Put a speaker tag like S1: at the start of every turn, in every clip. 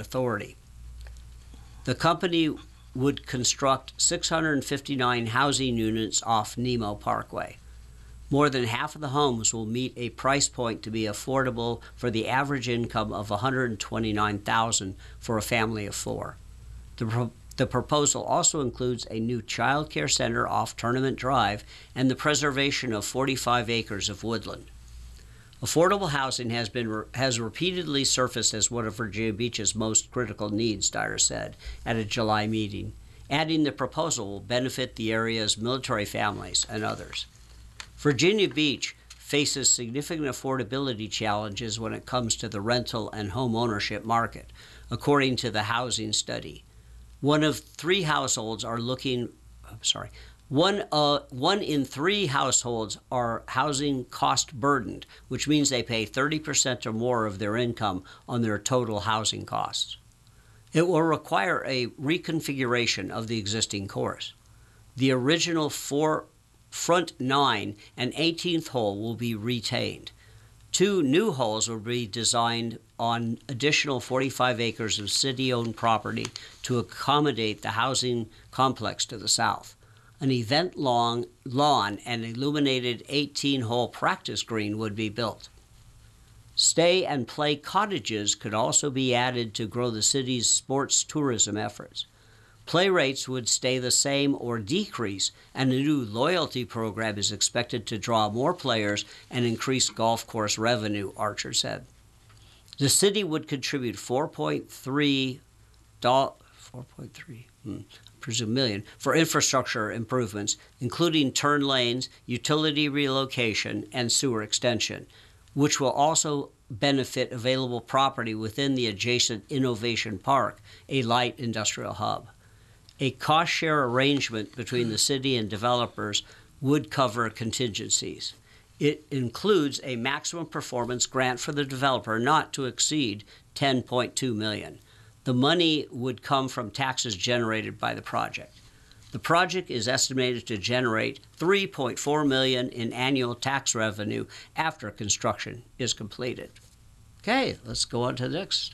S1: Authority. The company would construct 659 housing units off Nemo Parkway. More than half of the homes will meet a price point to be affordable for the average income of $129,000 for a family of 4. The proposal also includes a new child care center off Tournament Drive and the preservation of 45 acres of woodland. Affordable housing has repeatedly surfaced as one of Virginia Beach's most critical needs, Dyer said at a July meeting, adding the proposal will benefit the area's military families and others. Virginia Beach faces significant affordability challenges when it comes to the rental and home ownership market, according to the housing study. One in 3 households are housing cost burdened, which means they pay 30% or more of their income on their total housing costs. It will require a reconfiguration of the existing course. The original front 9 and 18th hole will be retained. 2 new holes will be designed on additional 45 acres of city-owned property to accommodate the housing complex to the south. An event lawn and illuminated 18-hole practice green would be built. Stay and play cottages could also be added to grow the city's sports tourism efforts. Play rates would stay the same or decrease, and a new loyalty program is expected to draw more players and increase golf course revenue, Archer said. The city would contribute $4.3 million for infrastructure improvements, including turn lanes, utility relocation, and sewer extension, which will also benefit available property within the adjacent Innovation Park, a light industrial hub. A cost-share arrangement between the city and developers would cover contingencies. It includes a maximum performance grant for the developer not to exceed $10.2 million. The money would come from taxes generated by the project. The project is estimated to generate $3.4 million in annual tax revenue after construction is completed. Okay, let's go on to the next.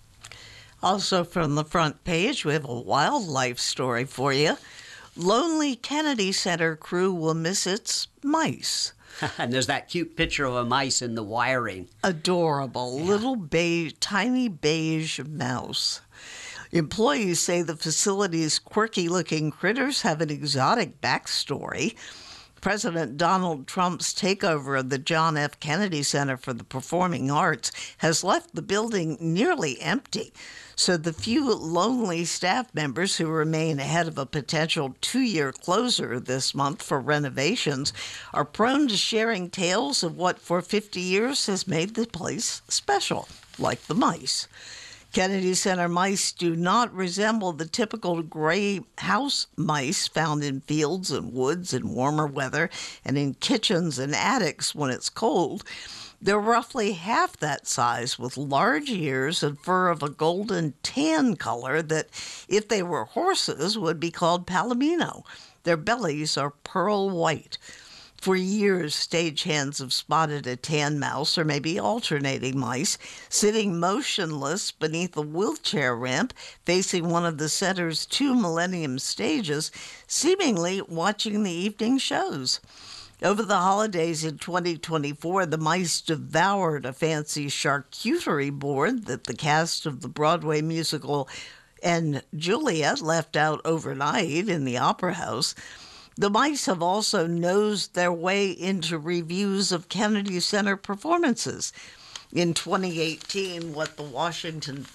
S2: Also from the front page, we have a wildlife story for you. Lonely Kennedy Center crew will miss its mice.
S1: And there's that cute picture of a mice in the wiring.
S2: Adorable, yeah. Little tiny beige mouse. Employees say the facility's quirky-looking critters have an exotic backstory. President Donald Trump's takeover of the John F. Kennedy Center for the Performing Arts has left the building nearly empty. So the few lonely staff members who remain ahead of a potential 2-year closure this month for renovations are prone to sharing tales of what for 50 years has made the place special, like the mice. Kennedy Center mice do not resemble the typical gray house mice found in fields and woods in warmer weather and in kitchens and attics when it's cold. They're roughly half that size with large ears and fur of a golden tan color that, if they were horses, would be called palomino. Their bellies are pearl white. For years, stagehands have spotted a tan mouse, or maybe alternating mice, sitting motionless beneath a wheelchair ramp facing one of the center's 2 Millennium stages, seemingly watching the evening shows. Over the holidays in 2024, the mice devoured a fancy charcuterie board that the cast of the Broadway musical and Juliet left out overnight in the Opera House. The mice have also nosed their way into reviews of Kennedy Center performances. In 2018, what the Washington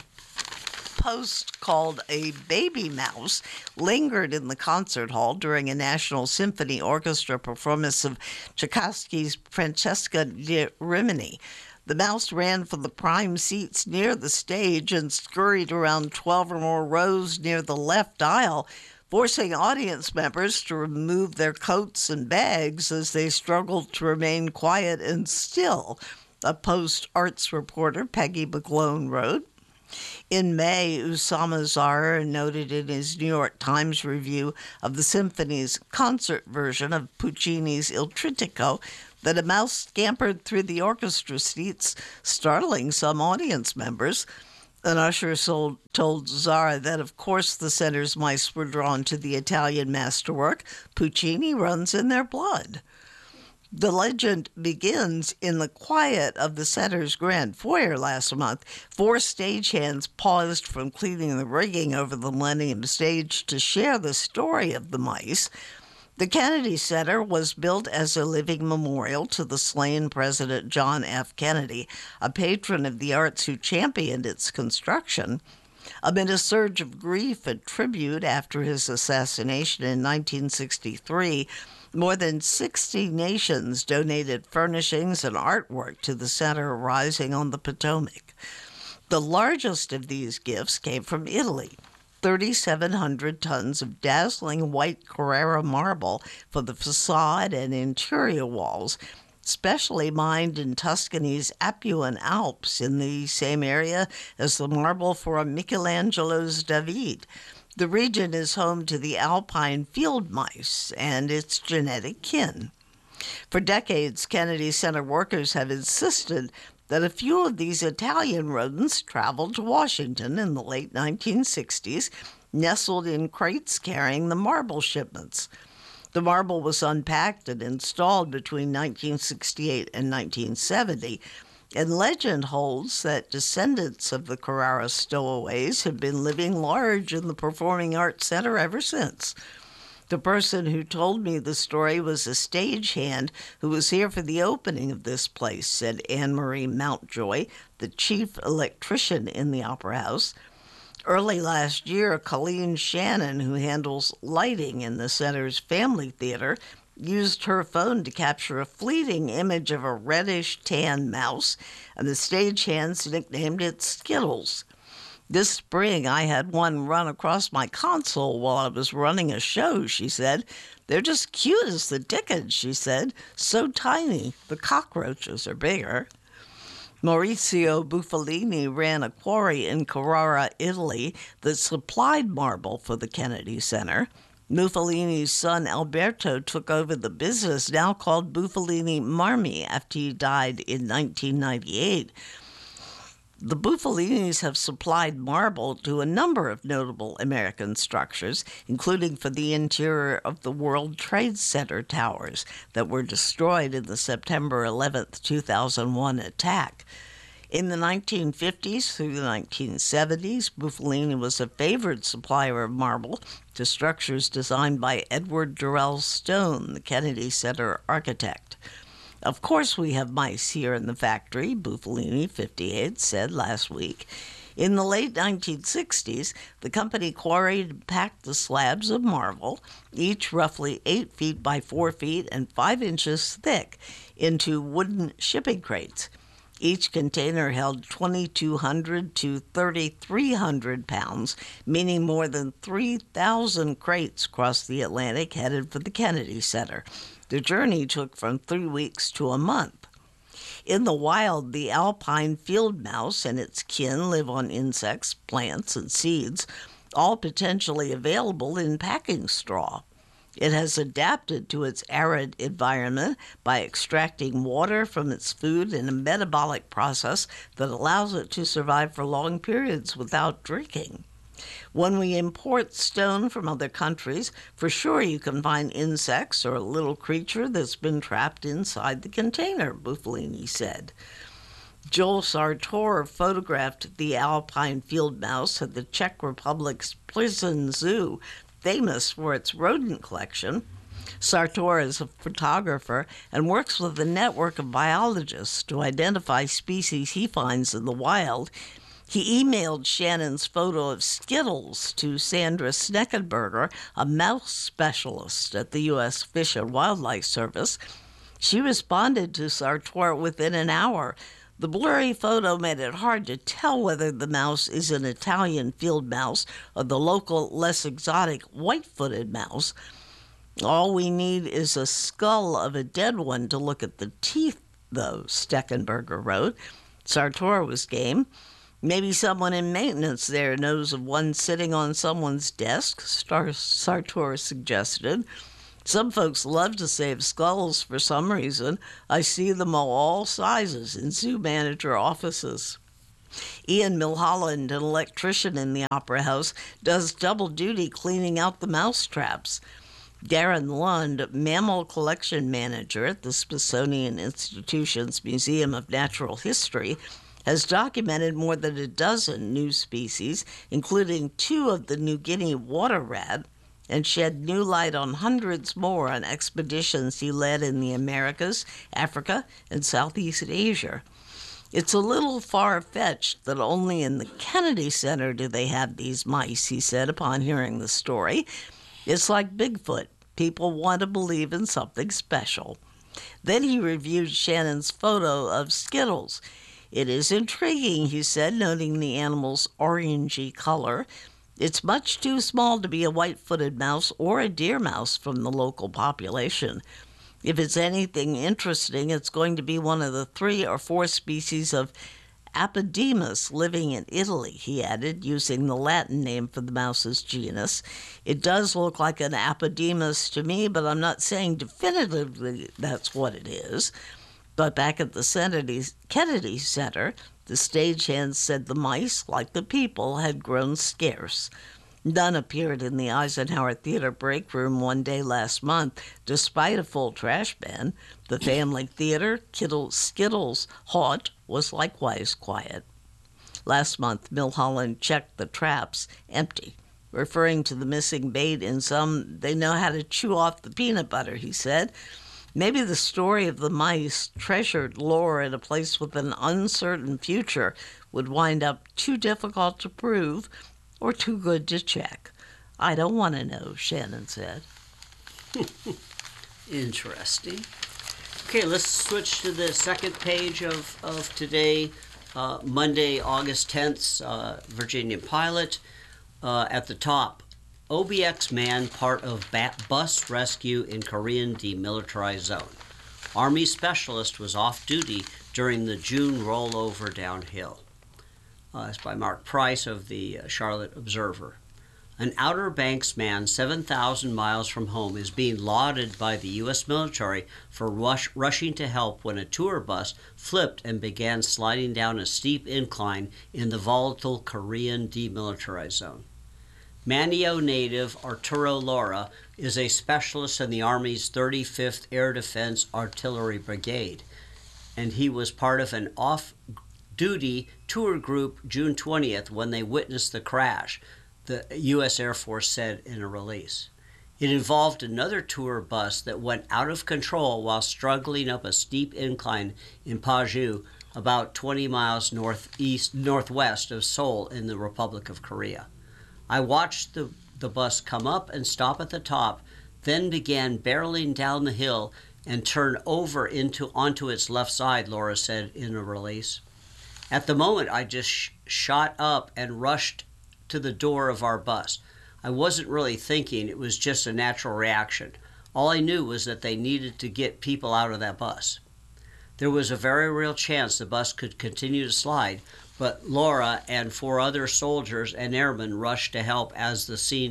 S2: Post called a baby mouse lingered in the concert hall during a National Symphony Orchestra performance of Tchaikovsky's Francesca di Rimini. The mouse ran from the prime seats near the stage and scurried around 12 or more rows near the left aisle, forcing audience members to remove their coats and bags as they struggled to remain quiet and still, a Post arts reporter, Peggy McGlone, wrote. In May, Usama Zahar noted in his New York Times review of the symphony's concert version of Puccini's Il Trittico that a mouse scampered through the orchestra seats, startling some audience members. An usher told Zara that, of course, the center's mice were drawn to the Italian masterwork. Puccini runs in their blood. The legend begins in the quiet of the center's grand foyer last month. 4 stagehands paused from cleaning the rigging over the Millennium Stage to share the story of the mice. The Kennedy Center was built as a living memorial to the slain President John F. Kennedy, a patron of the arts who championed its construction. Amid a surge of grief and tribute after his assassination in 1963, more than 60 nations donated furnishings and artwork to the center rising on the Potomac. The largest of these gifts came from Italy. 3,700 tons of dazzling white Carrara marble for the facade and interior walls, specially mined in Tuscany's Apuan Alps, in the same area as the marble for Michelangelo's David. The region is home to the alpine field mice and its genetic kin. For decades, Kennedy Center workers have insisted that a few of these Italian rodents traveled to Washington in the late 1960s, nestled in crates carrying the marble shipments. The marble was unpacked and installed between 1968 and 1970, and legend holds that descendants of the Carrara stowaways have been living large in the Performing Arts Center ever since. The person who told me the story was a stagehand who was here for the opening of this place, said Anne-Marie Mountjoy, the chief electrician in the Opera House. Early last year, Colleen Shannon, who handles lighting in the center's family theater, used her phone to capture a fleeting image of a reddish-tan mouse, and the stagehands nicknamed it Skittles. This spring, I had one run across my console while I was running a show, she said. They're just cute as the dickens, she said. So tiny, the cockroaches are bigger. Maurizio Buffalini ran a quarry in Carrara, Italy, that supplied marble for the Kennedy Center. Buffalini's son Alberto took over the business, now called Buffalini Marmi, after he died in 1998. The Buffalinis have supplied marble to a number of notable American structures, including for the interior of the World Trade Center towers that were destroyed in the September 11, 2001 attack. In the 1950s through the 1970s, Buffalini was a favored supplier of marble to structures designed by Edward Durrell Stone, the Kennedy Center architect. Of course we have mice here in the factory, Buffalini, 58, said last week. In the late 1960s, the company quarried and packed the slabs of marble, each roughly 8 feet by 4 feet and 5 inches thick, into wooden shipping crates. Each container held 2,200 to 3,300 pounds, meaning more than 3,000 crates crossed the Atlantic headed for the Kennedy Center. The journey took from 3 weeks to a month. In the wild, the alpine field mouse and its kin live on insects, plants, and seeds, all potentially available in packing straw. It has adapted to its arid environment by extracting water from its food in a metabolic process that allows it to survive for long periods without drinking. When we import stone from other countries, for sure you can find insects or a little creature that's been trapped inside the container, Buffalini said. Joel Sartor photographed the alpine field mouse at the Czech Republic's Plzeň Zoo, famous for its rodent collection. Sartor is a photographer and works with a network of biologists to identify species he finds in the wild. He emailed Shannon's photo of Skittles to Sandra Sneckenberger, a mouse specialist at the U.S. Fish and Wildlife Service. She responded to Sartor within an hour. The blurry photo made it hard to tell whether the mouse is an Italian field mouse or the local, less exotic white-footed mouse. All we need is a skull of a dead one to look at the teeth, though, Steckenberger wrote. Sartor was game. Maybe someone in maintenance there knows of one sitting on someone's desk, Sartor suggested. Some folks love to save skulls for some reason. I see them of all sizes in zoo manager offices. Ian Milholland, an electrician in the Opera House, does double duty cleaning out the mouse traps. Darren Lund, mammal collection manager at the Smithsonian Institution's Museum of Natural History, has documented more than a dozen new species, including 2 of the New Guinea water rat, and shed new light on hundreds more on expeditions he led in the Americas, Africa, and Southeast Asia. It's a little far-fetched that only in the Kennedy Center do they have these mice, he said upon hearing the story. It's like Bigfoot. People want to believe in something special. Then he reviewed Shannon's photo of Skittles. It is intriguing, he said, noting the animal's orangey color. It's much too small to be a white-footed mouse or a deer mouse from the local population. If it's anything interesting, it's going to be one of the 3 or 4 species of Apodemus living in Italy, he added, using the Latin name for the mouse's genus. It does look like an Apodemus to me, but I'm not saying definitively that's what it is. But back at the Kennedy Center, the stagehands said the mice, like the people, had grown scarce. None appeared in the Eisenhower Theater break room one day last month, despite a full trash ban. The family theater, Skittles Haunt, was likewise quiet. Last month, Milholland checked the traps, empty. Referring to the missing bait in some, they know how to chew off the peanut butter, he said. Maybe the story of the mice, treasured lore in a place with an uncertain future, would wind up too difficult to prove or too good to check. I don't want to know, Shannon said.
S1: Interesting. Okay, let's switch to the second page of today, Monday, August 10th, Virginia Pilot. At the top, OBX man part of bus rescue in Korean demilitarized zone. Army specialist was off duty during the June rollover downhill. It's by Mark Price of the Charlotte Observer. An Outer Banks man 7,000 miles from home is being lauded by the U.S. military for rushing to help when a tour bus flipped and began sliding down a steep incline in the volatile Korean demilitarized zone. Manio native Arturo Lara is a specialist in the Army's 35th Air Defense Artillery Brigade, and he was part of an off-duty tour group June 20th when they witnessed the crash, the U.S. Air Force said in a release. It involved another tour bus that went out of control while struggling up a steep incline in Paju, about 20 miles northwest of Seoul in the Republic of Korea. I watched the bus come up and stop at the top, then began barreling down the hill and turn over onto its left side, Laura said in a release. At the moment, I just shot up and rushed to the door of our bus. I wasn't really thinking, it was just a natural reaction. All I knew was that they needed to get people out of that bus. There was a very real chance the bus could continue to slide, but Laura and 4 other soldiers and airmen rushed to help as the scene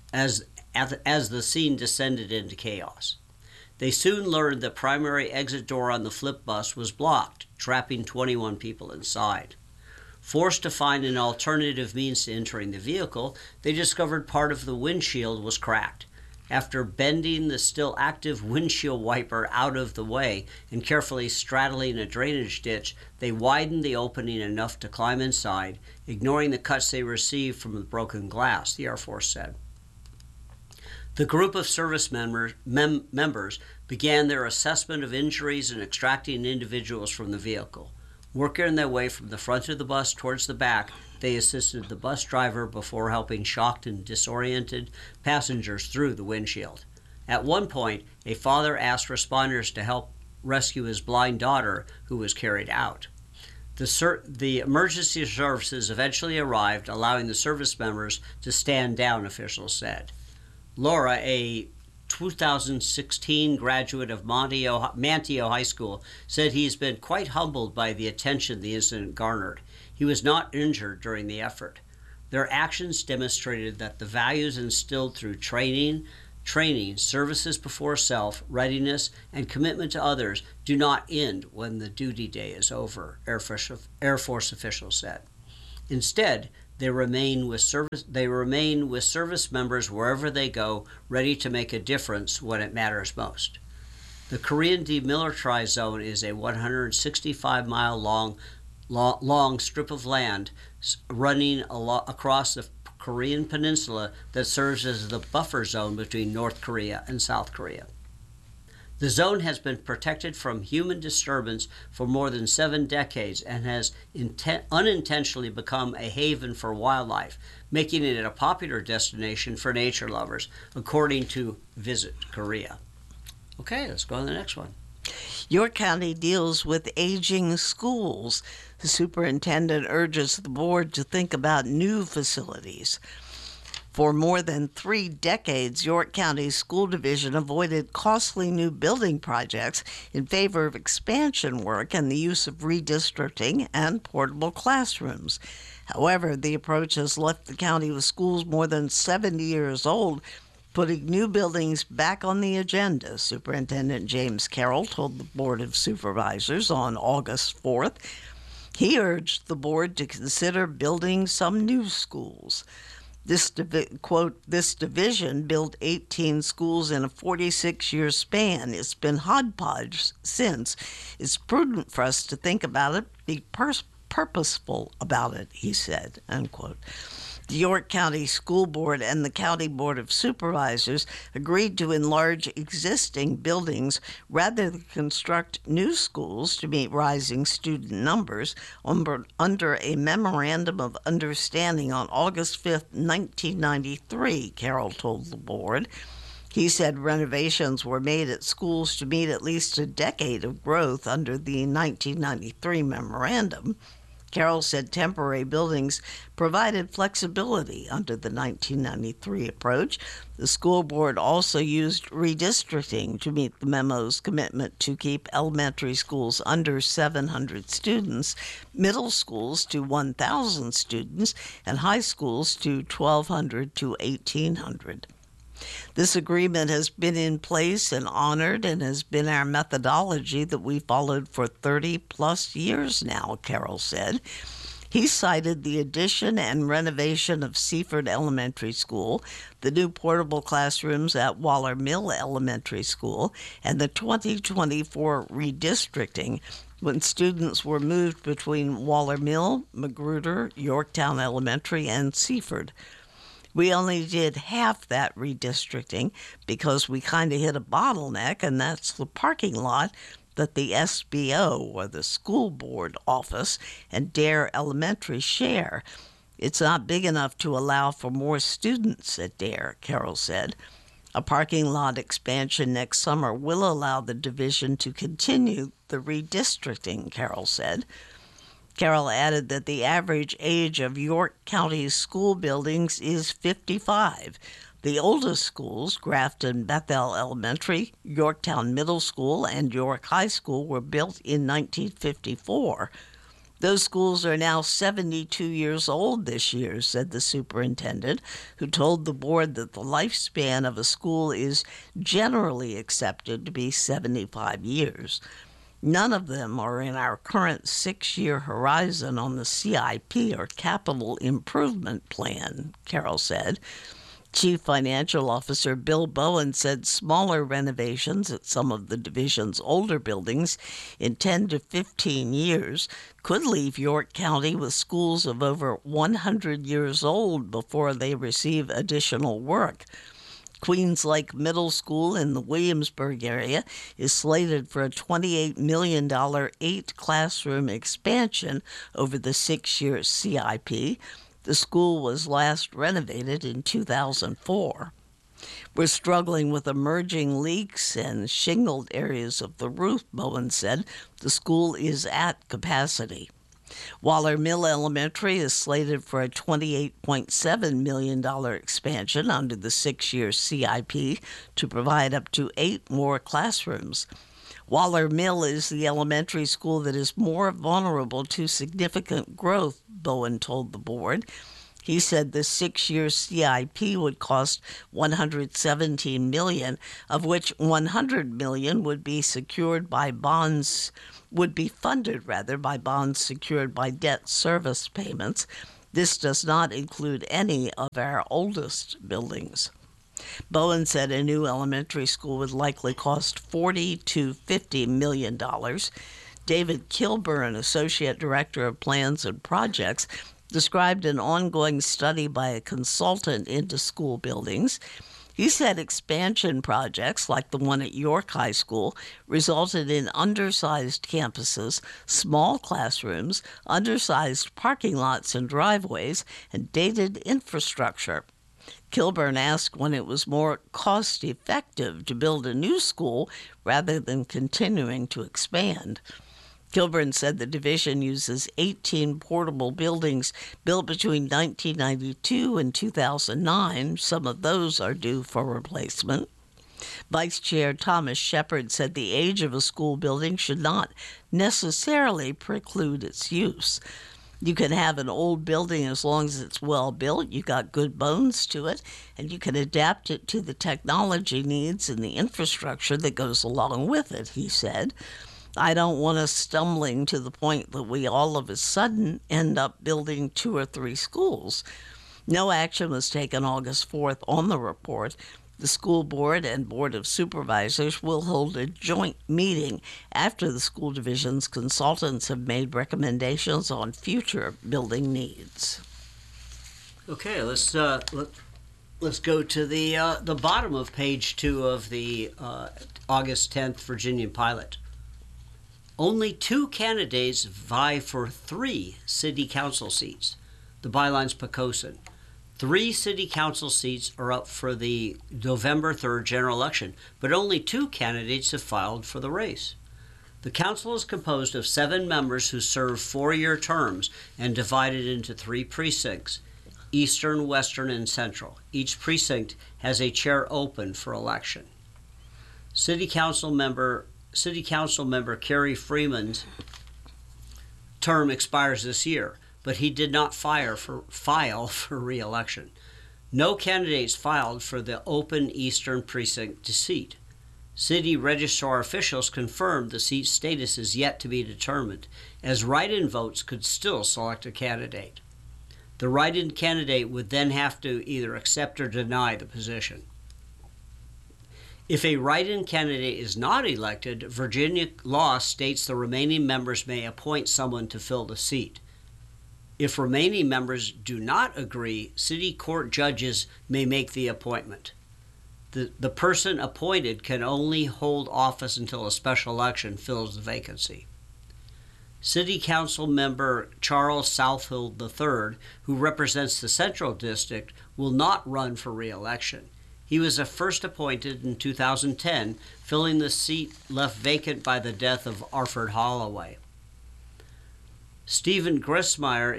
S1: descended into chaos. They soon learned the primary exit door on the flip bus was blocked, trapping 21 people inside. Forced to find an alternative means to entering the vehicle, they discovered part of the windshield was cracked. After bending the still active windshield wiper out of the way and carefully straddling a drainage ditch, they widened the opening enough to climb inside, ignoring the cuts they received from the broken glass, the Air Force said. The group of service members began their assessment of injuries and extracting individuals from the vehicle. Working their way from the front of the bus towards the back, they assisted the bus driver before helping shocked and disoriented passengers through the windshield. At one point, a father asked responders to help rescue his blind daughter, who was carried out. The emergency services eventually arrived, allowing the service members to stand down, officials said. Laura, a 2016 graduate of Manteo High School, said he's been quite humbled by the attention the incident garnered. He was not injured during the effort. Their actions demonstrated that the values instilled through training, Training, services before self, readiness, and commitment to others do not end when the duty day is over, Air Force officials said. Instead, they remain with service members wherever they go, ready to make a difference when it matters most. The Korean Demilitarized Zone is a 165-mile long strip of land running across the Korean peninsula that serves as the buffer zone between North Korea and South Korea. The zone has been protected from human disturbance for more than 7 decades and has unintentionally become a haven for wildlife, making it a popular destination for nature lovers, according to Visit Korea. Okay, let's go on to the next one.
S2: York County deals with aging schools. The superintendent urges the board to think about new facilities. For more than 3 decades, York County's school division avoided costly new building projects in favor of expansion work and the use of redistricting and portable classrooms. However, the approach has left the county with schools more than 70 years old, putting new buildings back on the agenda, Superintendent James Carroll told the Board of Supervisors on August 4th. He urged the board to consider building some new schools. This division built 18 schools in a 46-year span. It's been hodgepodge since. It's prudent for us to think about it, be purposeful about it, he said, unquote. The York County School Board and the County Board of Supervisors agreed to enlarge existing buildings rather than construct new schools to meet rising student numbers under a Memorandum of Understanding on August 5, 1993, Carroll told the board. He said renovations were made at schools to meet at least a decade of growth under the 1993 memorandum. Carroll said temporary buildings provided flexibility under the 1993 approach. The school board also used redistricting to meet the memo's commitment to keep elementary schools under 700 students, middle schools to 1,000 students, and high schools to 1,200 to 1,800. This agreement has been in place and honored and has been our methodology that we followed for 30-plus years now, Carroll said. He cited the addition and renovation of Seaford Elementary School, the new portable classrooms at Waller Mill Elementary School, and the 2024 redistricting when students were moved between Waller Mill, Magruder, Yorktown Elementary, and Seaford. We only did half that redistricting because we kind of hit a bottleneck, and that's the parking lot that the SBO, or the school board office, and Dare Elementary share. It's not big enough to allow for more students at Dare, Carroll said. A parking lot expansion next summer will allow the division to continue the redistricting, Carroll said. Carroll added that the average age of York County's school buildings is 55. The oldest schools, Grafton Bethel Elementary, Yorktown Middle School, and York High School, were built in 1954. Those schools are now 72 years old this year, said the superintendent, who told the board that the lifespan of a school is generally accepted to be 75 years. None of them are in our current 6-year horizon on the CIP, or Capital Improvement Plan, Carroll said. Chief Financial Officer Bill Bowen said smaller renovations at some of the division's older buildings in 10 to 15 years could leave York County with schools of over 100 years old before they receive additional work. Queens Lake Middle School in the Williamsburg area is slated for a $28 million 8-classroom expansion over the 6-year CIP. The school was last renovated in 2004. We're struggling with emerging leaks and shingled areas of the roof, Bowen said. The school is at capacity. Waller Mill Elementary is slated for a $28.7 million expansion under the 6-year CIP to provide up to 8 more classrooms. Waller Mill is the elementary school that is more vulnerable to significant growth, Bowen told the board. He said the 6-year CIP would cost $117 million, of which $100 million would be funded by bonds secured by debt service payments. This does not include any of our oldest buildings. Bowen said a new elementary school would likely cost $40 to $50 million. David Kilburn, Associate Director of Plans and Projects, described an ongoing study by a consultant into school buildings. He said expansion projects, like the one at York High School, resulted in undersized campuses, small classrooms, undersized parking lots and driveways, and dated infrastructure. Kilburn asked when it was more cost-effective to build a new school rather than continuing to expand. Kilburn said the division uses 18 portable buildings built between 1992 and 2009. Some of those are due for replacement. Vice Chair Thomas Shepard said the age of a school building should not necessarily preclude its use. You can have an old building as long as it's well built, you got good bones to it, and you can adapt it to the technology needs and the infrastructure that goes along with it, he said. I don't want us stumbling to the point that we all of a sudden end up building 2 or 3 schools. No action was taken August 4th on the report. The school board and board of supervisors will hold a joint meeting after the school division's consultants have made recommendations on future building needs.
S1: Okay, let's go to the bottom of page 2 of the August 10th Virginia Pilot. Only 2 candidates vie for 3 city council seats. The byline's Poquoson. 3 city council seats are up for the November 3rd general election, but only 2 candidates have filed for the race. The council is composed of 7 members who serve 4-year terms and divided into 3 precincts: Eastern, Western, and Central. Each precinct has a chair open for election. City Council member Kerry Freeman's term expires this year, but he did not file for re-election. No candidates filed for the open Eastern precinct seat. City registrar officials confirmed the seat's status is yet to be determined, as write-in votes could still select a candidate. The write-in candidate would then have to either accept or deny the position. If a write-in candidate is not elected, Virginia law states the remaining members may appoint someone to fill the seat. If remaining members do not agree, city court judges may make the appointment. The person appointed can only hold office until a special election fills the vacancy. City Council member Charles Southfield III, who represents the Central District, will not run for re-election. He was first appointed in 2010, filling the seat left vacant by the death of Arthur Holloway. Stephen Grisminger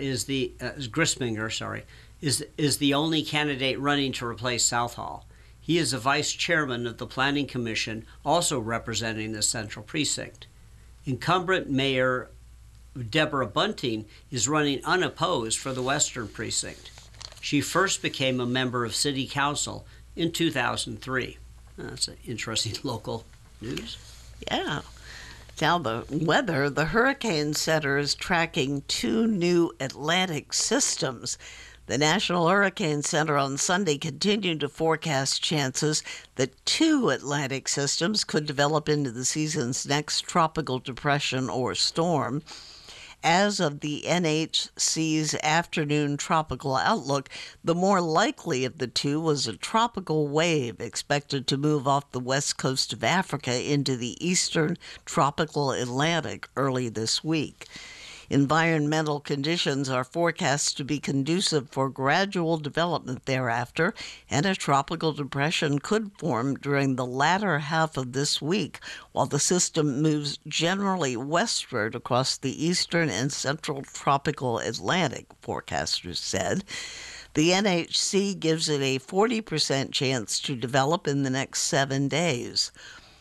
S1: is the only candidate running to replace Southall. He is the vice chairman of the Planning Commission, also representing the Central Precinct. Incumbent Mayor Deborah Bunting is running unopposed for the Western Precinct. She first became a member of City Council in 2003. That's an interesting local news.
S2: Yeah. Now the weather, the Hurricane Center is tracking 2 new Atlantic systems. The National Hurricane Center on Sunday continued to forecast chances that 2 Atlantic systems could develop into the season's next tropical depression or storm. As of the NHC's afternoon tropical outlook, the more likely of the 2 was a tropical wave expected to move off the west coast of Africa into the eastern tropical Atlantic early this week. Environmental conditions are forecast to be conducive for gradual development thereafter, and a tropical depression could form during the latter half of this week, while the system moves generally westward across the eastern and central tropical Atlantic, forecasters said. The NHC gives it a 40% chance to develop in the next 7 days.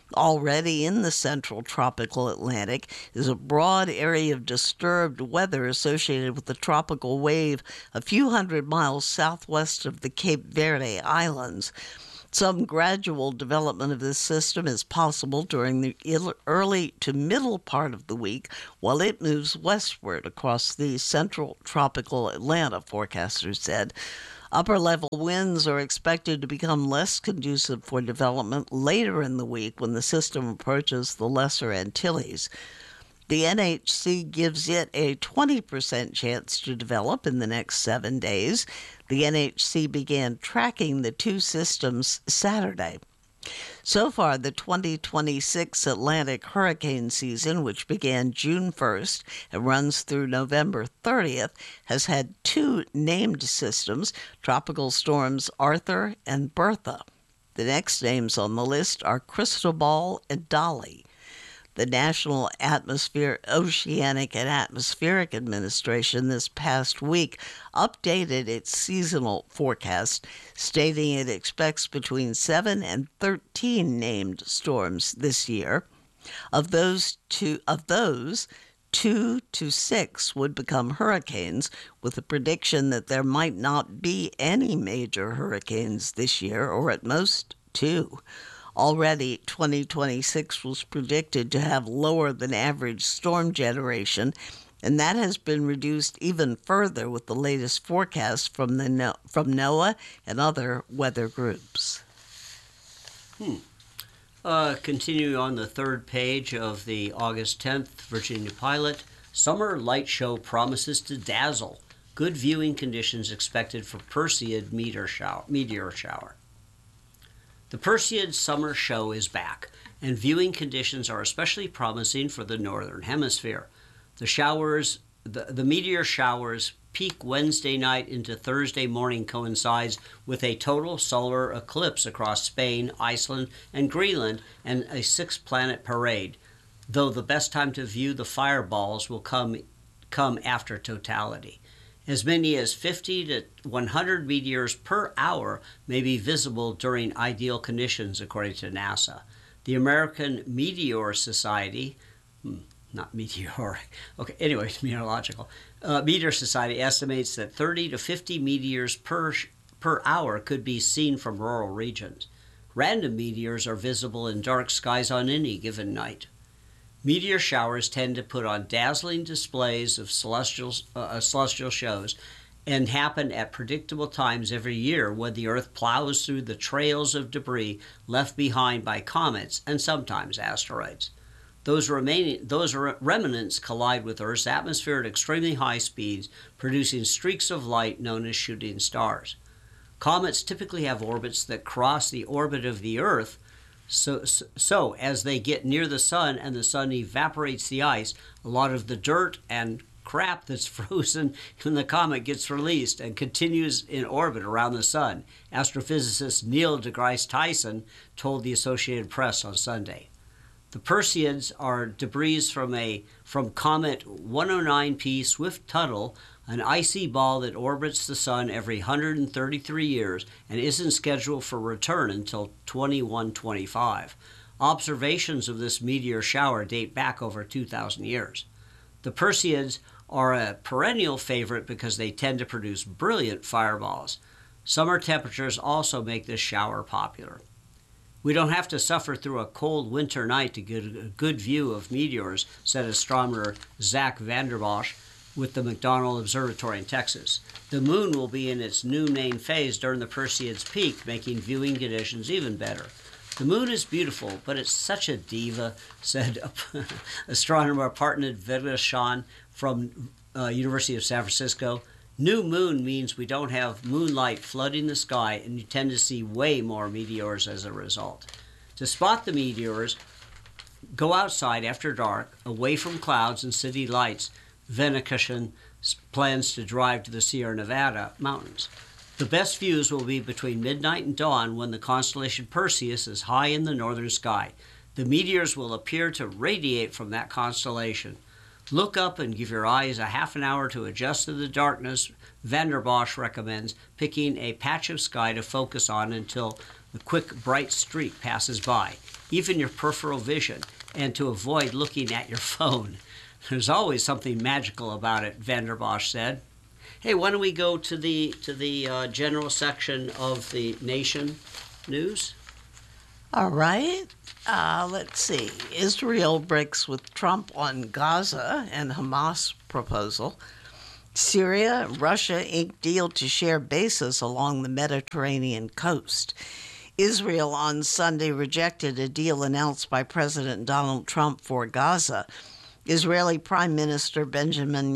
S2: Already in the central tropical Atlantic is a broad area of disturbed weather associated with the tropical wave a few hundred miles southwest of the Cape Verde Islands. Some gradual development of this system is possible during the early to middle part of the week while it moves westward across the central tropical Atlanta, forecasters said. Upper-level winds are expected to become less conducive for development later in the week when the system approaches the Lesser Antilles. The NHC gives it a 20% chance to develop in the next 7 days. The NHC began tracking the two systems Saturday. So far, the 2026 Atlantic hurricane season, which began June 1st and runs through November 30th, has had two named systems, tropical storms Arthur and Bertha. The next names on the list are Cristobal and Dolly. The National Oceanic and Atmospheric Administration this past week updated its seasonal forecast, stating it expects between 7 and 13 named storms this year. Of those, 2 to 6 would become hurricanes, with a prediction that there might not be any major hurricanes this year, or at most 2. Already, 2026 was predicted to have lower than average storm generation, and that has been reduced even further with the latest forecast from NOAA and other weather groups.
S1: Continuing on the third page of the August 10th Virginia Pilot, summer light show promises to dazzle. Good viewing conditions expected for Perseid meteor shower. The Perseid summer show is back, and viewing conditions are especially promising for the northern hemisphere. The meteor showers peak Wednesday night into Thursday morning coincides with a total solar eclipse across Spain, Iceland, and Greenland, and a 6-planet parade, though the best time to view the fireballs will come after totality. As many as 50 to 100 meteors per hour may be visible during ideal conditions, according to NASA. The American Meteor Society, not meteoric, okay, anyway, meteorological, Meteor Society estimates that 30 to 50 meteors per hour could be seen from rural regions. Random meteors are visible in dark skies on any given night. Meteor showers tend to put on dazzling displays of celestial shows and happen at predictable times every year when the Earth plows through the trails of debris left behind by comets and sometimes asteroids. Those remnants collide with Earth's atmosphere at extremely high speeds, producing streaks of light known as shooting stars. Comets typically have orbits that cross the orbit of the Earth. So as they get near the sun and the sun evaporates the ice, a lot of the dirt and crap that's frozen in the comet gets released and continues in orbit around the sun, astrophysicist Neil deGrasse Tyson told the Associated Press on Sunday. The Perseids are debris from comet 109P Swift-Tuttle, an icy ball that orbits the sun every 133 years and isn't scheduled for return until 2125. Observations of this meteor shower date back over 2,000 years. The Perseids are a perennial favorite because they tend to produce brilliant fireballs. Summer temperatures also make this shower popular. We don't have to suffer through a cold winter night to get a good view of meteors, said astronomer Zach Vanderbosch with the McDonald Observatory in Texas. The moon will be in its new main phase during the Perseids' peak, making viewing conditions even better. The moon is beautiful, but it's such a diva, said astronomer Partnet Vedashan from University of San Francisco. New moon means we don't have moonlight flooding the sky, and you tend to see way more meteors as a result. To spot the meteors, go outside after dark, away from clouds and city lights. Venekishan plans to drive to the Sierra Nevada mountains. The best views will be between midnight and dawn when the constellation Perseus is high in the northern sky. The meteors will appear to radiate from that constellation. Look up and give your eyes a half an hour to adjust to the darkness. Vanderbosch recommends picking a patch of sky to focus on until the quick bright streak passes by. even your peripheral vision, and to avoid looking at your phone. There's always something magical about it, Vander Bosch said. Hey, why don't we go to the general section of the Nation news?
S2: All right. Let's see. Israel breaks with Trump on Gaza and Hamas proposal. Syria, Russia ink deal to share bases along the Mediterranean coast. Israel on Sunday rejected a deal announced by President Donald Trump for Gaza. Israeli Prime Minister Benjamin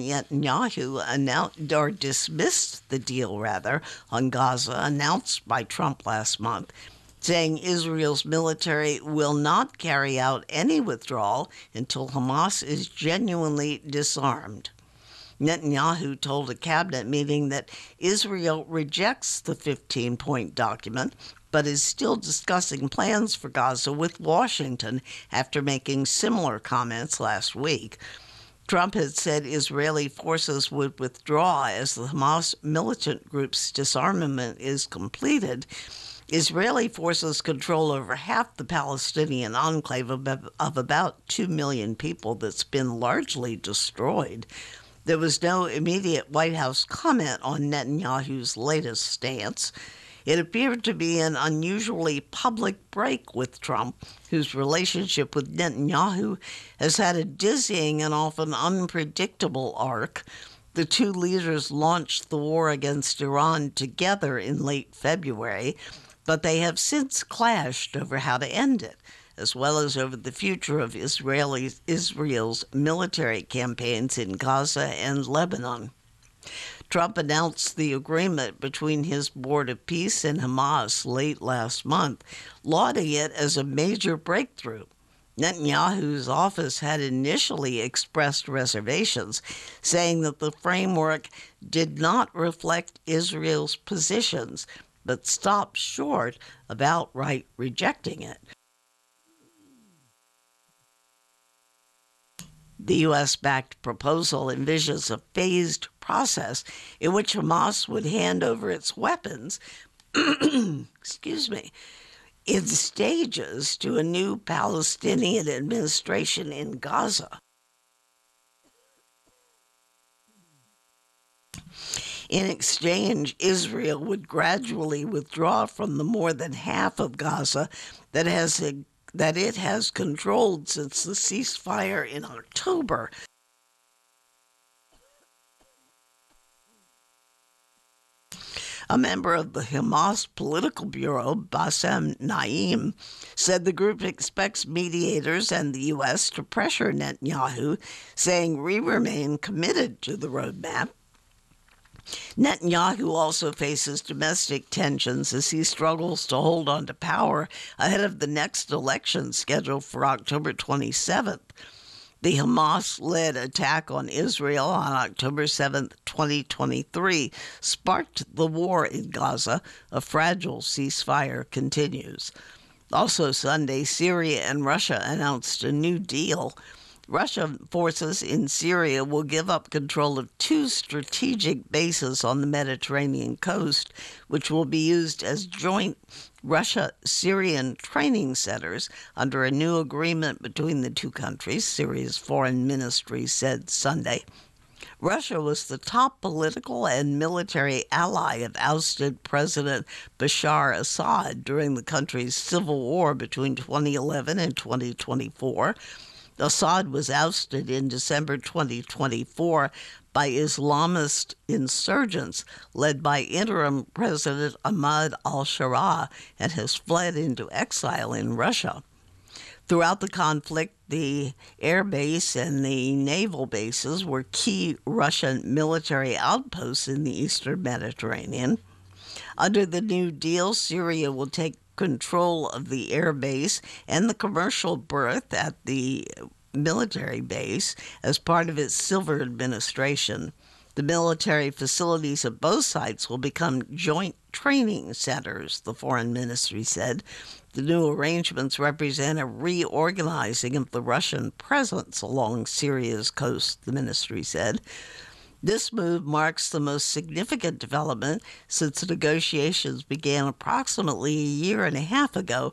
S2: Netanyahu dismissed the deal, on Gaza announced by Trump last month, saying Israel's military will not carry out any withdrawal until Hamas is genuinely disarmed. Netanyahu told a cabinet meeting that Israel rejects the 15-point document, but is still discussing plans for Gaza with Washington after making similar comments last week. Trump had said Israeli forces would withdraw as the Hamas militant group's disarmament is completed. Israeli forces control over half the Palestinian enclave of about 2 million people that's been largely destroyed. There was no immediate White House comment on Netanyahu's latest stance. It appeared to be an unusually public break with Trump, whose relationship with Netanyahu has had a dizzying and often unpredictable arc. The two leaders launched the war against Iran together in late February, but they have since clashed over how to end it, as well as over the future of Israel's military campaigns in Gaza and Lebanon. Trump announced the agreement between his Board of Peace and Hamas late last month, lauding it as a major breakthrough. Netanyahu's office had initially expressed reservations, saying that the framework did not reflect Israel's positions, but stopped short of outright rejecting it. The U.S.-backed proposal envisions a phased process in which Hamas would hand over its weapons, in stages to a new Palestinian administration in Gaza. In exchange, Israel would gradually withdraw from the more than half of Gaza that it has controlled since the ceasefire in October. A member of the Hamas political bureau, Bassem Naim, said the group expects mediators and the U.S. to pressure Netanyahu, saying we remain committed to the roadmap. Netanyahu also faces domestic tensions as he struggles to hold on to power ahead of the next election scheduled for October 27th. The Hamas-led attack on Israel on October 7, 2023, sparked the war in Gaza. A fragile ceasefire continues. Also Sunday, Syria and Russia announced a new deal. Russian forces in Syria will give up control of 2 strategic bases on the Mediterranean coast, which will be used as joint Russia-Syrian training centers under a new agreement between the two countries, Syria's foreign ministry said Sunday. Russia was the top political and military ally of ousted President Bashar Assad during the country's civil war between 2011 and 2024. Assad was ousted in December 2024 by Islamist insurgents led by interim President Ahmad al-Sharaa and has fled into exile in Russia. Throughout the conflict, the air base and the naval bases were key Russian military outposts in the eastern Mediterranean. Under the New Deal, Syria will take control of the air base and the commercial berth at the military base as part of its civil administration. The military facilities at both sites will become joint training centers, the foreign ministry said. The new arrangements represent a reorganizing of the Russian presence along Syria's coast, the ministry said. This move marks the most significant development since the negotiations began approximately a year and a half ago,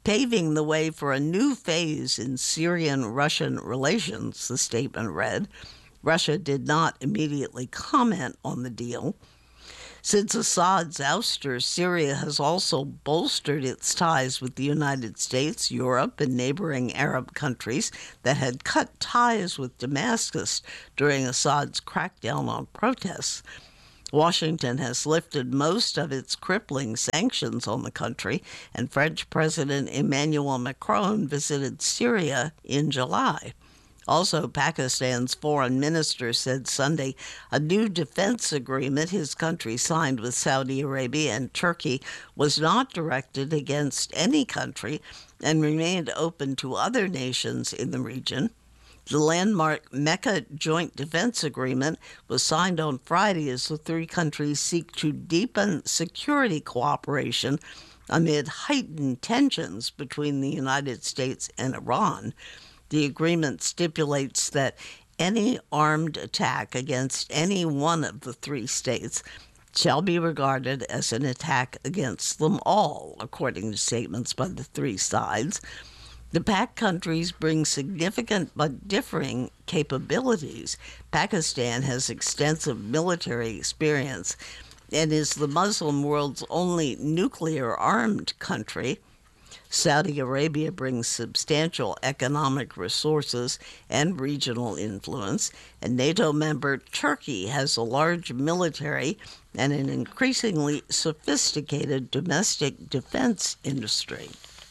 S2: paving the way for a new phase in Syrian-Russian relations, the statement read. Russia did not immediately comment on the deal. Since Assad's ouster, Syria has also bolstered its ties with the United States, Europe, and neighboring Arab countries that had cut ties with Damascus during Assad's crackdown on protests. Washington has lifted most of its crippling sanctions on the country, and French President Emmanuel Macron visited Syria in July. Also, Pakistan's foreign minister said Sunday a new defense agreement his country signed with Saudi Arabia and Turkey was not directed against any country and remained open to other nations in the region. The landmark Mecca Joint Defense Agreement was signed on Friday as the three countries seek to deepen security cooperation amid heightened tensions between the United States and Iran. The agreement stipulates that any armed attack against any one of the three states shall be regarded as an attack against them all, according to statements by the three sides. The PAC countries bring significant but differing capabilities. Pakistan has extensive military experience and is the Muslim world's only nuclear-armed country. Saudi Arabia brings substantial economic resources and regional influence, and NATO member Turkey has a large military and an increasingly sophisticated domestic defense industry.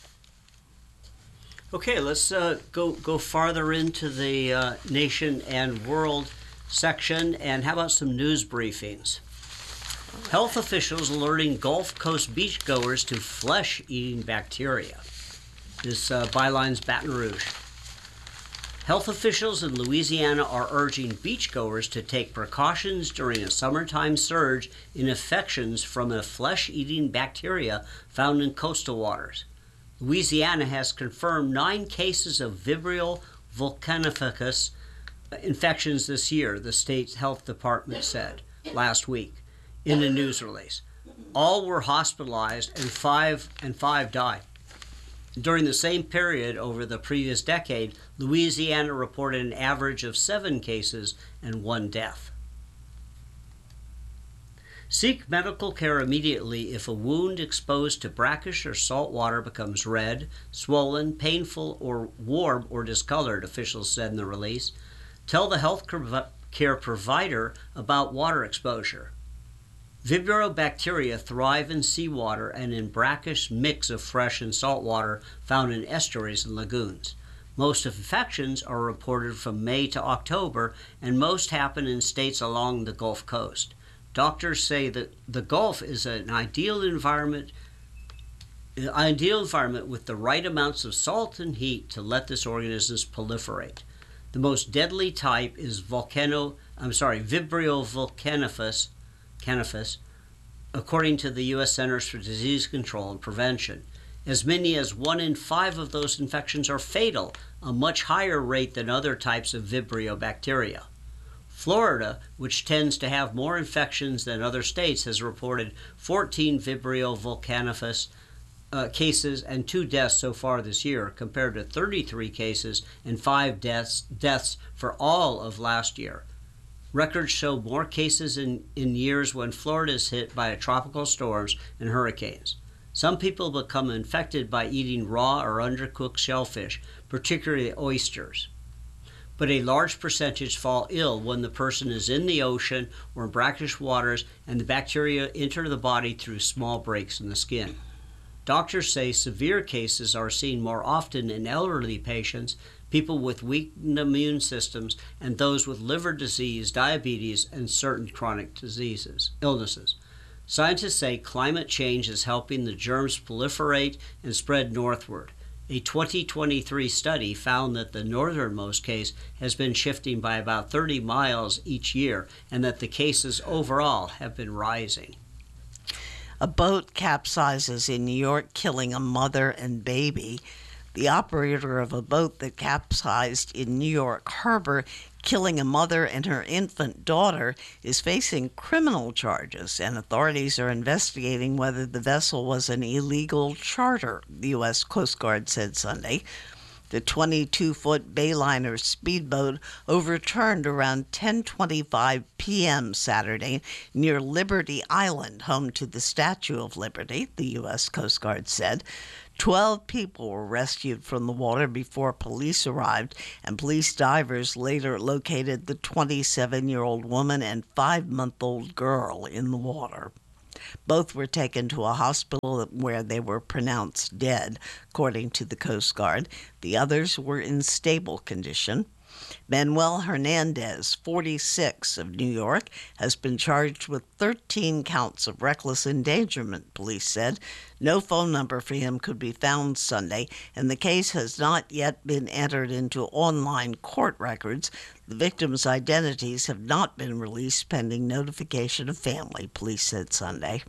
S1: Okay, let's go farther into the nation and world section, and how about some news briefings? Health officials alerting Gulf Coast beachgoers to flesh-eating bacteria. This byline's Baton Rouge. Health officials in Louisiana are urging beachgoers to take precautions during a summertime surge in infections from a flesh-eating bacteria found in coastal waters. Louisiana has confirmed 9 cases of Vibrio vulcanificus infections this year, the state's health department said last week in a news release. All were hospitalized and five died. During the same period over the previous decade, Louisiana reported an average of 7 cases and 1 death. Seek medical care immediately if a wound exposed to brackish or salt water becomes red, swollen, painful, or warm or discolored, officials said in the release. Tell the health care provider about water exposure. Vibrio bacteria thrive in seawater and in brackish mix of fresh and salt water found in estuaries and lagoons. Most infections are reported from May to October, and most happen in states along the Gulf Coast. Doctors say that the Gulf is an ideal environment with the right amounts of salt and heat to let this organism proliferate. The most deadly type is Vibrio vulcanificus, according to the U.S. Centers for Disease Control and Prevention. As many as 1 in 5 of those infections are fatal, a much higher rate than other types of Vibrio bacteria. Florida, which tends to have more infections than other states, has reported 14 Vibrio vulcanificus cases and 2 deaths so far this year, compared to 33 cases and 5 deaths for all of last year. Records show more cases in years when Florida is hit by tropical storms and hurricanes. Some people become infected by eating raw or undercooked shellfish, particularly oysters. But a large percentage fall ill when the person is in the ocean or in brackish waters and the bacteria enter the body through small breaks in the skin. Doctors say severe cases are seen more often in elderly patients, people with weakened immune systems, and those with liver disease, diabetes, and certain chronic illnesses. Scientists say climate change is helping the germs proliferate and spread northward. A 2023 study found that the northernmost case has been shifting by about 30 miles each year, and that the cases overall have been rising.
S2: A boat capsizes in New York, killing a mother and baby. The operator of a boat that capsized in New York Harbor killing a mother and her infant daughter, is facing criminal charges, and authorities are investigating whether the vessel was an illegal charter, the U.S. Coast Guard said Sunday. The 22-foot Bayliner speedboat overturned around 10:25 p.m. Saturday near Liberty Island, home to the Statue of Liberty, the U.S. Coast Guard said. 12 people were rescued from the water before police arrived, and police divers later located the 27-year-old woman and 5-month-old girl in the water. Both were taken to a hospital where they were pronounced dead, according to the Coast Guard. The others were in stable condition. Manuel Hernandez, 46, of New York, has been charged with 13 counts of reckless endangerment, police said. No phone number for him could be found Sunday, and the case has not yet been entered into online court records. The victims' identities have not been released pending notification of family, police said Sunday.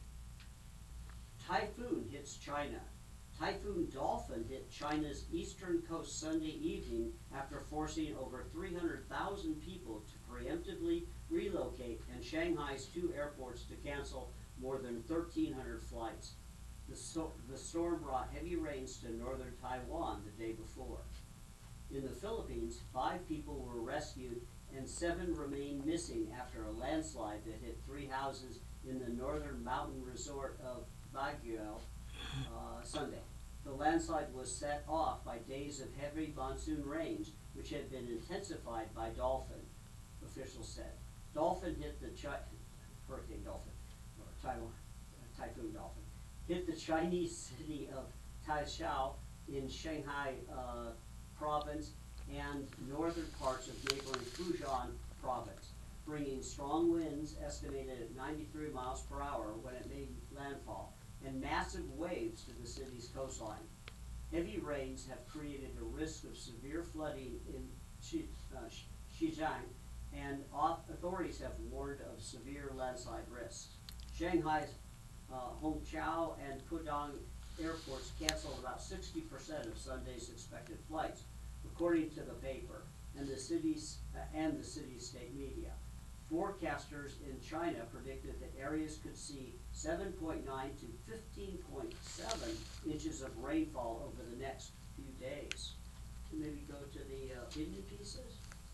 S1: Typhoon hits China. Typhoon Dolphin hit China's eastern coast Sunday evening after forcing over 300,000 people to preemptively relocate and Shanghai's 2 airports to cancel more than 1,300 flights. The storm brought heavy rains to northern Taiwan the day before. In the Philippines, 5 people were rescued and 7 remain missing after a landslide that hit 3 houses in the northern mountain resort of Baguio Sunday. The landslide was set off by days of heavy monsoon rains, which had been intensified by Dolphin, officials said. Hurricane Dolphin, or Typhoon Dolphin, hit the Chinese city of Taishao in Shanghai province and northern parts of neighboring Fujian province, bringing strong winds estimated at 93 miles per hour when it made landfall, and massive waves to the city's coastline. Heavy rains have created a risk of severe flooding in Xizang, and authorities have warned of severe landslide risks. Shanghai's Hongqiao and Pudong airports canceled about 60% of Sunday's expected flights, according to the paper and the city's state media. Forecasters in China predicted that areas could see 7.9 to 15.7 inches of rainfall over the next few days. Maybe go to the opinion pieces.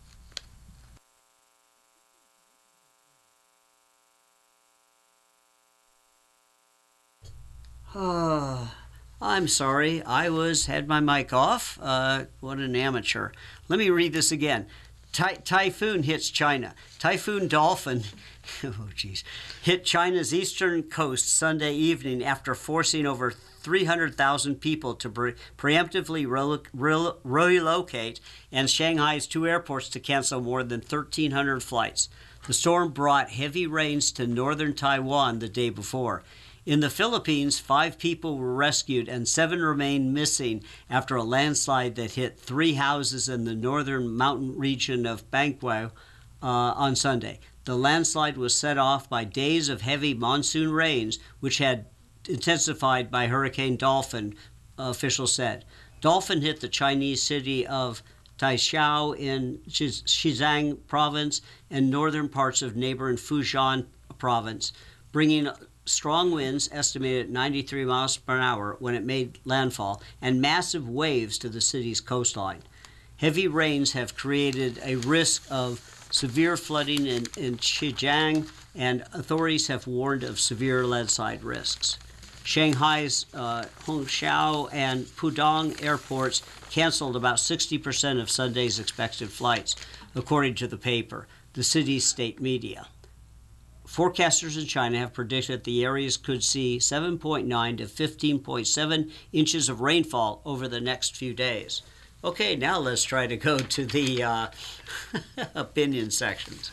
S1: I'm sorry, I had my mic off. What an amateur. Let me read this again. Typhoon hits China. Typhoon Dolphin hit China's eastern coast Sunday evening after forcing over 300,000 people to preemptively relocate and Shanghai's 2 airports to cancel more than 1,300 flights. The storm brought heavy rains to northern Taiwan the day before. In the Philippines, 5 people were rescued and 7 remain missing after a landslide that hit 3 houses in the northern mountain region of Baguio on Sunday. The landslide was set off by days of heavy monsoon rains, which had intensified by Hurricane Dolphin, officials said. Dolphin hit the Chinese city of Taishao in Xizang province and northern parts of neighboring Fujian province, bringing strong winds estimated at 93 miles per hour when it made landfall, and massive waves to the city's coastline. Heavy rains have created a risk of severe flooding in Xizang, and authorities have warned of severe landslide risks. Shanghai's Hongqiao and Pudong airports canceled about 60% of Sunday's expected flights, according to the paper, the city's state media. Forecasters in China have predicted the areas could see 7.9 to 15.7 inches of rainfall over the next few days. Okay, now let's try to go to the opinion sections.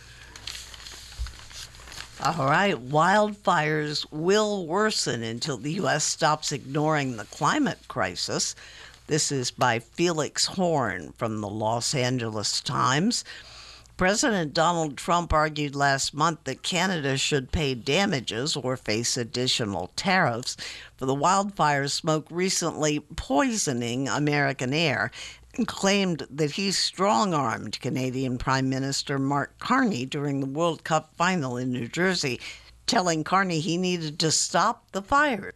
S2: All right, wildfires will worsen until the U.S. stops ignoring the climate crisis. This is by Felix Horn from the Los Angeles Times. President Donald Trump argued last month that Canada should pay damages or face additional tariffs for the wildfire smoke recently poisoning American air, and claimed that he strong-armed Canadian Prime Minister Mark Carney during the World Cup final in New Jersey, telling Carney he needed to stop the fires.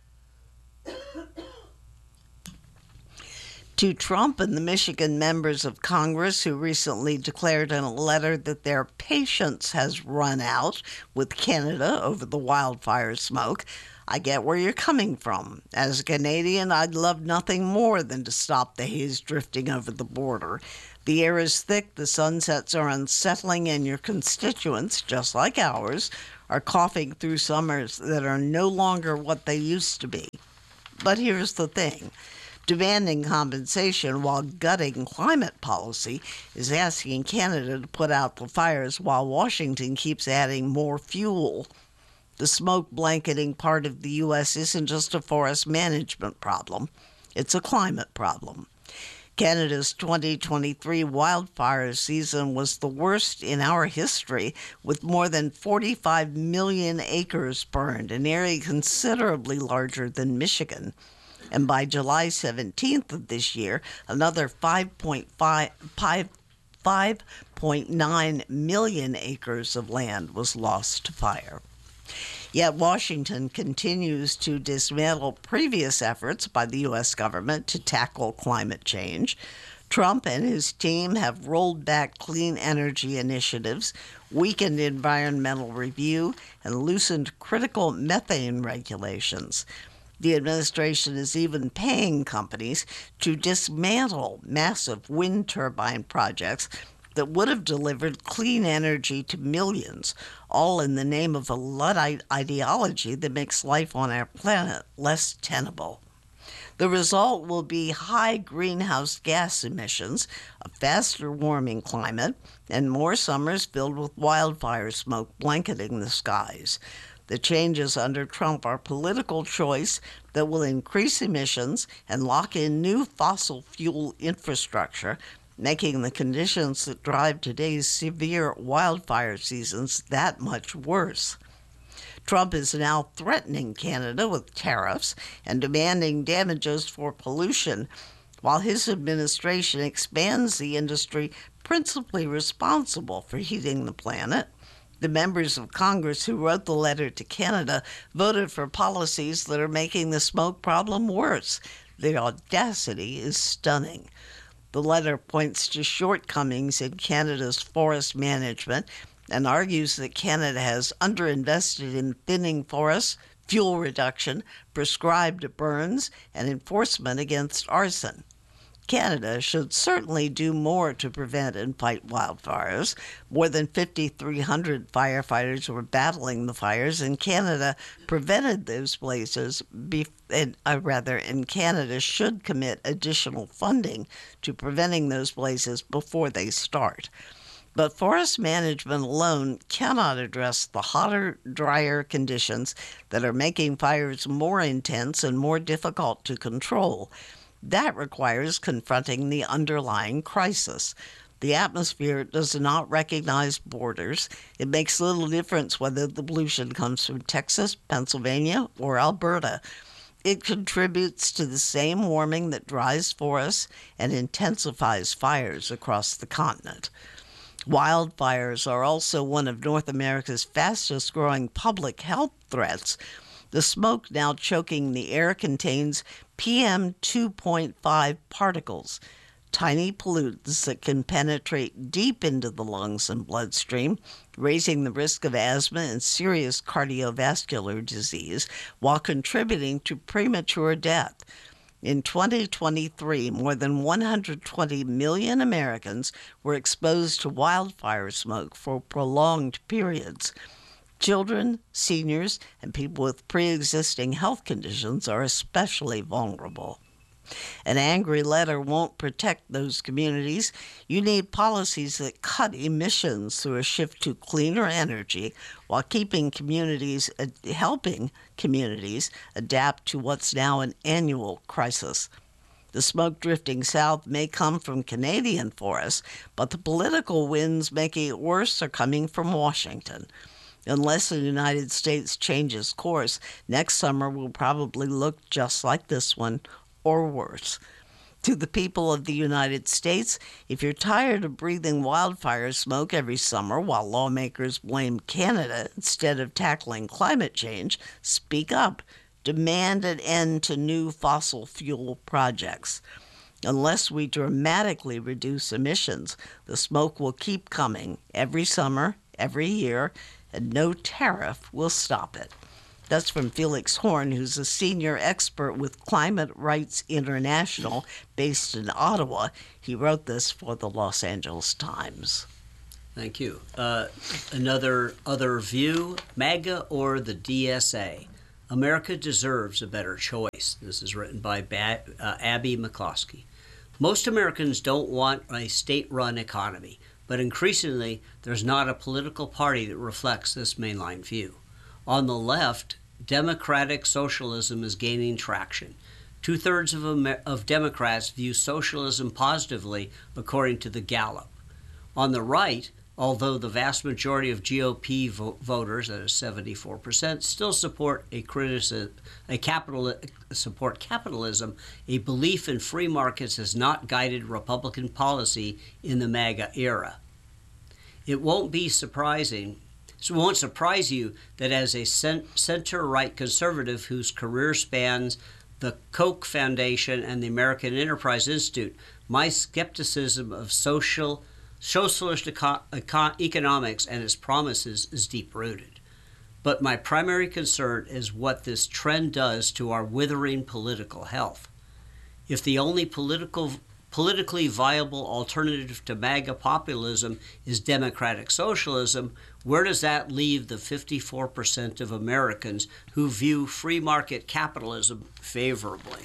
S2: To Trump and the Michigan members of Congress who recently declared in a letter that their patience has run out with Canada over the wildfire smoke, I get where you're coming from. As a Canadian, I'd love nothing more than to stop the haze drifting over the border. The air is thick, the sunsets are unsettling, and your constituents, just like ours, are coughing through summers that are no longer what they used to be. But here's the thing. Demanding compensation while gutting climate policy is asking Canada to put out the fires while Washington keeps adding more fuel. The smoke blanketing part of the U.S. isn't just a forest management problem, it's a climate problem. Canada's 2023 wildfire season was the worst in our history, with more than 45 million acres burned, an area considerably larger than Michigan. And by July 17th of this year, another 5.9 million acres of land was lost to fire. Yet Washington continues to dismantle previous efforts by the U.S. government to tackle climate change. Trump and his team have rolled back clean energy initiatives, weakened environmental review, and loosened critical methane regulations. The administration is even paying companies to dismantle massive wind turbine projects that would have delivered clean energy to millions, all in the name of a Luddite ideology that makes life on our planet less tenable. The result will be high greenhouse gas emissions, a faster warming climate, and more summers filled with wildfire smoke blanketing the skies. The changes under Trump are political choice that will increase emissions and lock in new fossil fuel infrastructure, making the conditions that drive today's severe wildfire seasons that much worse. Trump is now threatening Canada with tariffs and demanding damages for pollution, while his administration expands the industry principally responsible for heating the planet. The members of Congress who wrote the letter to Canada voted for policies that are making the smoke problem worse. The audacity is stunning. The letter points to shortcomings in Canada's forest management and argues that Canada has underinvested in thinning forests, fuel reduction, prescribed burns, and enforcement against arson. Canada should certainly do more to prevent and fight wildfires. More than 5,300 firefighters were battling the fires, and Canada prevented those blazes, and Canada should commit additional funding to preventing those blazes before they start. But forest management alone cannot address the hotter, drier conditions that are making fires more intense and more difficult to control. That requires confronting the underlying crisis. The atmosphere does not recognize borders. It makes little difference whether the pollution comes from Texas, Pennsylvania, or Alberta. It contributes to the same warming that dries forests and intensifies fires across the continent. Wildfires are also one of North America's fastest-growing public health threats. The smoke now choking the air contains PM 2.5 particles, tiny pollutants that can penetrate deep into the lungs and bloodstream, raising the risk of asthma and serious cardiovascular disease while contributing to premature death. In 2023, more than 120 million Americans were exposed to wildfire smoke for prolonged periods. Children, seniors, and people with pre-existing health conditions are especially vulnerable. An angry letter won't protect those communities. You need policies that cut emissions through a shift to cleaner energy while helping communities adapt to what's now an annual crisis. The smoke drifting south may come from Canadian forests, but the political winds making it worse are coming from Washington. Unless the United States changes course, next summer will probably look just like this one, or worse. To the people of the United States, if you're tired of breathing wildfire smoke every summer while lawmakers blame Canada instead of tackling climate change, speak up. Demand an end to new fossil fuel projects. Unless we dramatically reduce emissions, the smoke will keep coming every summer, every year, and no tariff will stop it. That's from Felix Horn, who's a senior expert with Climate Rights International based in Ottawa. He wrote this for the Los Angeles Times.
S1: Thank you. Another other view, MAGA or the DSA? America deserves a better choice. This is written by Abby McCloskey. Most Americans don't want a state-run economy, but increasingly there's not a political party that reflects this mainline view. On the left, democratic socialism is gaining traction. Two-thirds of Democrats view socialism positively, according to the Gallup. On the right, although the vast majority of GOP voters, that is 74%, still support capitalism, a belief in free markets has not guided Republican policy in the MAGA era. It won't surprise you that as a center-right conservative whose career spans the Koch Foundation and the American Enterprise Institute, my skepticism of socialist economics and its promises is deep-rooted. But my primary concern is what this trend does to our withering political health. If the only politically viable alternative to MAGA populism is democratic socialism, where does that leave the 54% of Americans who view free market capitalism favorably?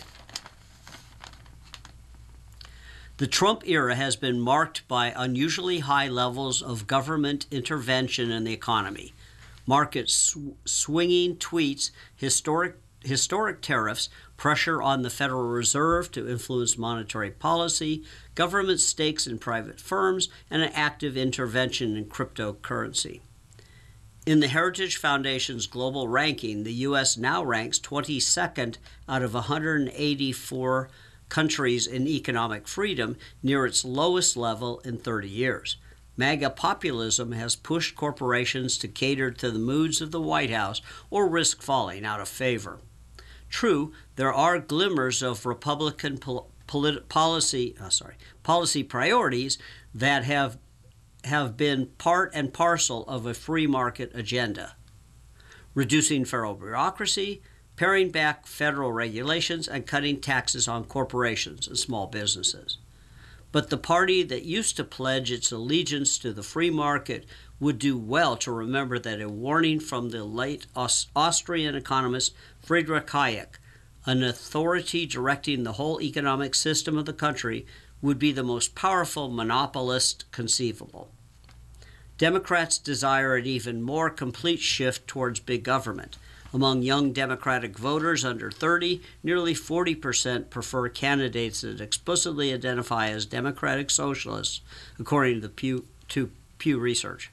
S1: The Trump era has been marked by unusually high levels of government intervention in the economy. Market swinging tweets, historic tariffs, pressure on the Federal Reserve to influence monetary policy, government stakes in private firms, and an active intervention in cryptocurrency. In the Heritage Foundation's global ranking, the U.S. now ranks 22nd out of 184 countries in economic freedom, near its lowest level in 30 years. MAGA populism has pushed corporations to cater to the moods of the White House or risk falling out of favor. True, there are glimmers of Republican policy priorities that have been part and parcel of a free market agenda. Reducing federal bureaucracy, paring back federal regulations, and cutting taxes on corporations and small businesses. But the party that used to pledge its allegiance to the free market would do well to remember that a warning from the late Austrian economist Friedrich Hayek, an authority directing the whole economic system of the country, would be the most powerful monopolist conceivable. Democrats desire an even more complete shift towards big government. Among young Democratic voters under 30, nearly 40% prefer candidates that explicitly identify as Democratic Socialists, according to the Pew Research.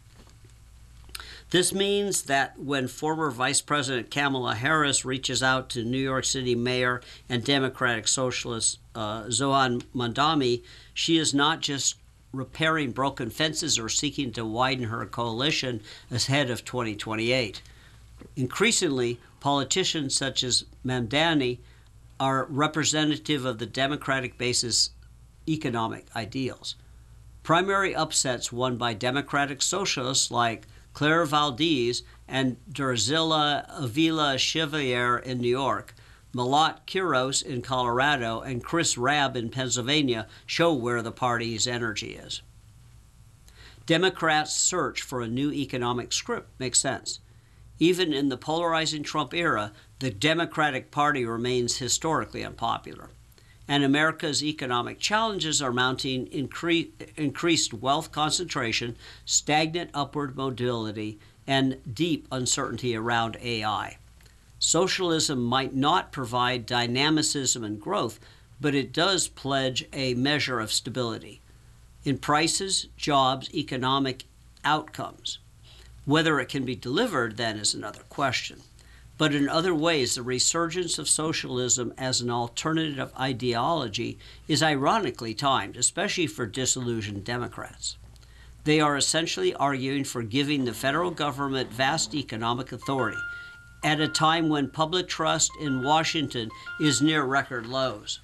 S1: This means that when former Vice President Kamala Harris reaches out to New York City Mayor and Democratic Socialist Zohran Mamdani, she is not just repairing broken fences or seeking to widen her coalition ahead of 2028. Increasingly, politicians such as Mamdani are representative of the Democratic base's economic ideals. Primary upsets won by Democratic socialists like Claire Valdez and Drusilla Avila Chevalier in New York, Malat Quiros in Colorado, and Chris Rabb in Pennsylvania show where the party's energy is. Democrats' search for a new economic script makes sense. Even in the polarizing Trump era, the Democratic Party remains historically unpopular. And America's economic challenges are mounting increased wealth concentration, stagnant upward mobility, and deep uncertainty around AI. Socialism might not provide dynamicism and growth, but it does pledge a measure of stability in prices, jobs, economic outcomes. Whether it can be delivered, then, is another question. But in other ways, the resurgence of socialism as an alternative ideology is ironically timed, especially for disillusioned Democrats. They are essentially arguing for giving the federal government vast economic authority at a time when public trust in Washington is near record lows.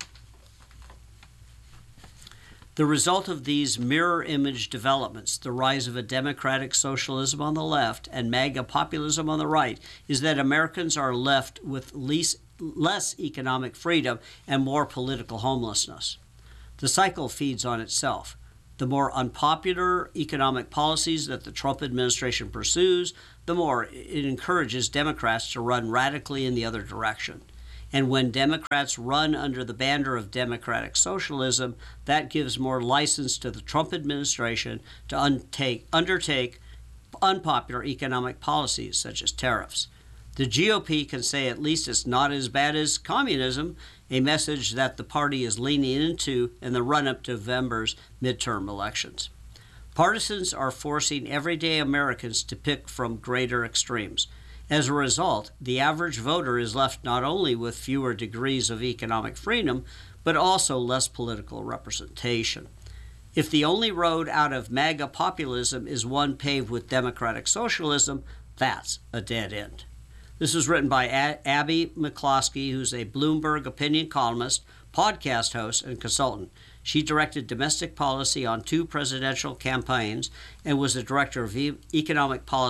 S1: The result of these mirror image developments, the rise of a democratic socialism on the left and MAGA populism on the right, is that Americans are left with less economic freedom and more political homelessness. The cycle feeds on itself. The more unpopular economic policies that the Trump administration pursues, the more it encourages Democrats to run radically in the other direction. And when Democrats run under the banner of democratic socialism, that gives more license to the Trump administration to undertake unpopular economic policies such as tariffs. The GOP can say at least it's not as bad as communism, a message that the party is leaning into in the run-up to November's midterm elections. Partisans are forcing everyday Americans to pick from greater extremes. As a result, the average voter is left not only with fewer degrees of economic freedom, but also less political representation. If the only road out of MAGA populism is one paved with democratic socialism, that's a dead end. This was written by Abby McCloskey, who's a Bloomberg opinion columnist, podcast host, and consultant. She directed domestic policy on 2 presidential campaigns and was the director of economic policy